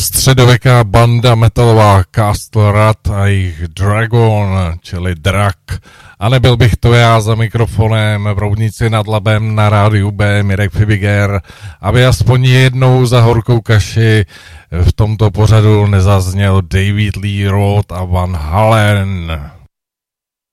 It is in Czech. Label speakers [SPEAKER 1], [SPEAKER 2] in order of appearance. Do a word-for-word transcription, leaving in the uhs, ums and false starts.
[SPEAKER 1] středověká banda metalová Castle Rat a jejich Dragon, čili drak. A nebyl bych to já za mikrofonem v Roudnici nad Labem na rádiu B, Mirek Fibiger, aby aspoň jednou za horkou kaši v tomto pořadu nezazněl David Lee Roth a Van Halen.